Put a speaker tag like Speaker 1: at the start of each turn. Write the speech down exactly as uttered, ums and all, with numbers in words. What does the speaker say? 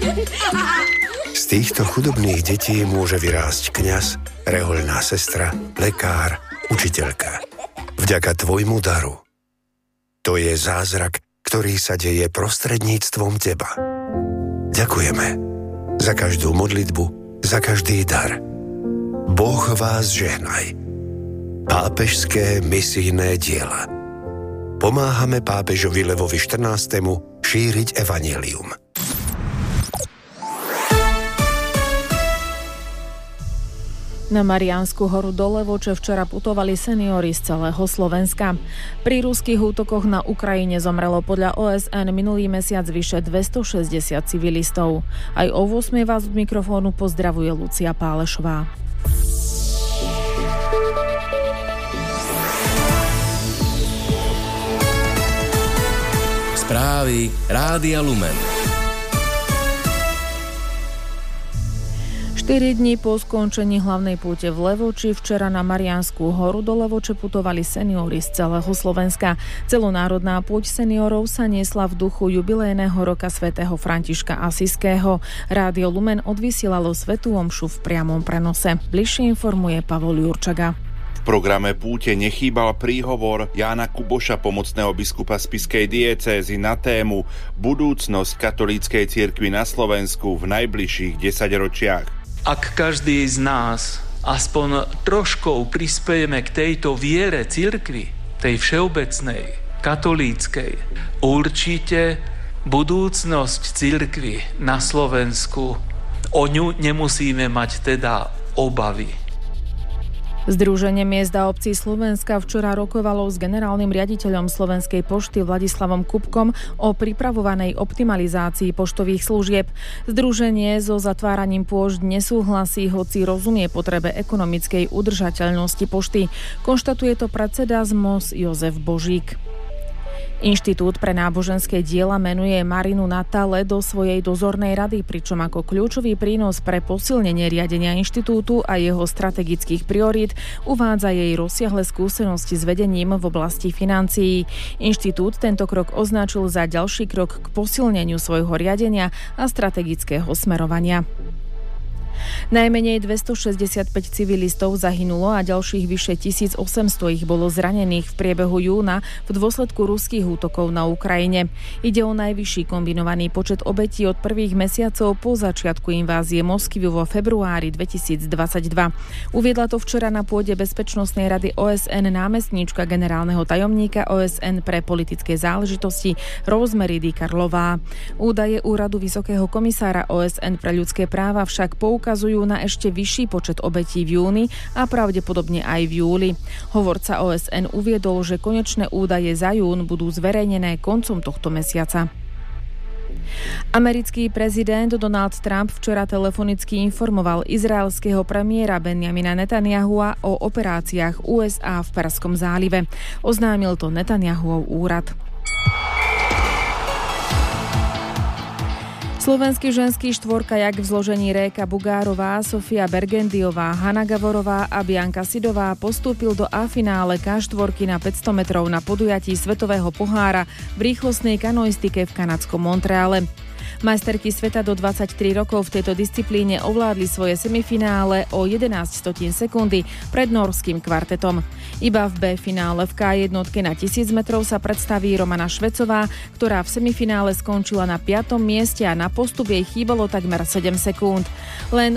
Speaker 1: Z týchto chudobných detí môže vyrásť kňaz, rehoľná sestra, lekár, učiteľka. Vďaka tvojmu daru. To je zázrak, ktorý sa deje prostredníctvom teba. Ďakujeme za každú modlitbu, za každý dar. Boh vás žehnaj. Pápežské misijné diela. Pomáhame pápežovi Levovi štrnástemu šíriť evanjelium.
Speaker 2: Na Mariánsku horu do Levoče včera putovali seniori z celého Slovenska. Pri ruských útokoch na Ukrajine zomrelo podľa ó es en minulý mesiac vyše dvestošesťdesiat civilistov. Aj o ôsmej vás od mikrofónu pozdravuje Lucia Pálešová.
Speaker 3: Správy Rádia Lumen.
Speaker 2: štyri dni po skončení hlavnej púte v Levoči včera na Mariánsku horu do Levoče putovali seniori z celého Slovenska. Celonárodná púť seniorov sa niesla v duchu jubilejného roka svätého Františka Asiského. Rádio Lumen odvysielalo svätú omšu v priamom prenose. Bližšie informuje Pavol Jurčaga.
Speaker 4: V programe púte nechýbal príhovor Jána Kuboša, pomocného biskupa spišskej diecézy, na tému Budúcnosť katolíckej cirkvi na Slovensku v najbližších desaťročiach.
Speaker 5: Ak každý z nás aspoň troškou prispejeme k tejto viere cirkvi, tej všeobecnej, katolíckej, určite budúcnosť cirkvi na Slovensku, o ňu nemusíme mať teda obavy.
Speaker 2: Združenie miest a obcí Slovenska včera rokovalo s generálnym riaditeľom Slovenskej pošty Vladislavom Kupkom o pripravovanej optimalizácii poštových služieb. Združenie so zatváraním pôšt nesúhlasí, hoci rozumie potrebe ekonomickej udržateľnosti pošty. Konštatuje to predseda zet em o es Jozef Božík. Inštitút pre náboženské diela menuje Marinu Natale do svojej dozornej rady, pričom ako kľúčový prínos pre posilnenie riadenia inštitútu a jeho strategických priorít uvádza jej rozsiahle skúsenosti s vedením v oblasti financií. Inštitút tento krok označil za ďalší krok k posilneniu svojho riadenia a strategického smerovania. Najmenej dvestošesťdesiatpäť civilistov zahynulo a ďalších vyše tisícosemsto ich bolo zranených v priebehu júna v dôsledku ruských útokov na Ukrajine. Ide o najvyšší kombinovaný počet obetí od prvých mesiacov po začiatku invázie Moskvy vo februári dvetisícdvadsaťdva. Uviedla to včera na pôde Bezpečnostnej rady ó es en námestníčka generálneho tajomníka ó es en pre politické záležitosti Rosemary Di Carlová. Údaje úradu Vysokého komisára ó es en pre ľudské práva však poukazujú ukazujú na ešte vyšší počet obetí v júni a pravdepodobne aj v júli. Hovorca ó es en uviedol, že konečné údaje za jún budú zverejnené koncom tohto mesiaca. Americký prezident Donald Trump včera telefonicky informoval izraelského premiéra Benjamina Netanyahua o operáciách ú es á v Perskom zálive. Oznámil to Netanyahuov úrad. Slovenský ženský štvorkajak v zložení Réka Bugárová, Sofia Bergendiová, Hanna Gavorová a Bianka Sidová postúpil do A-finále ká štyri na päťsto metrov na podujatí Svetového pohára v rýchlostnej kanoistike v kanadskom Montreale. Majsterky sveta do dvadsaťtri rokov v tejto disciplíne ovládli svoje semifinále o jedenásť stotín sekundy pred norským kvartetom. Iba v B-finále v ká jedna na tisíc metrov sa predstaví Romana Švecová, ktorá v semifinále skončila na piatom mieste a na postup jej chýbalo takmer sedem sekúnd. Len